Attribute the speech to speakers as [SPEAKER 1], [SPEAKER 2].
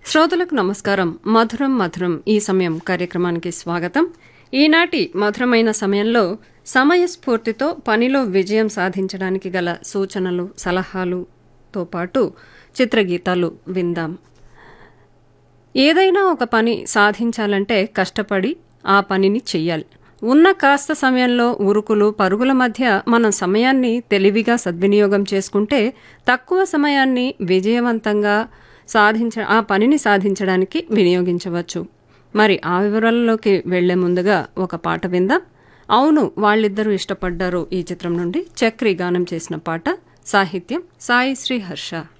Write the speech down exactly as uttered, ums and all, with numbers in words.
[SPEAKER 1] శ్రోతలకు నమస్కారం. మధురం మధురం ఈ సమయం కార్యక్రమానికి స్వాగతం. ఈనాటి మధురమైన సమయంలో సమయస్ఫూర్తితో పనిలో విజయం సాధించడానికి గల సూచనలు, సలహాలుతో పాటు చిత్రగీతాలు విందాం. ఏదైనా ఒక పని సాధించాలంటే కష్టపడి ఆ పనిని చెయ్యాలి. ఉన్న కాస్త సమయంలో ఉరుకులు పరుగుల మధ్య మనం సమయాన్ని తెలివిగా సద్వినియోగం చేసుకుంటే తక్కువ సమయాన్ని విజయవంతంగా సాధించ ఆ పనిని సాధించడానికి వినియోగించవచ్చు. మరి ఆ వివరాల్లోకి వెళ్లే ముందుగా ఒక పాట విందాం. అవును వాళ్ళిద్దరూ ఇష్టపడ్డారు ఈ చిత్రం నుండి చక్రి గానం చేసిన పాట. సాహిత్యం సాయి శ్రీ హర్ష.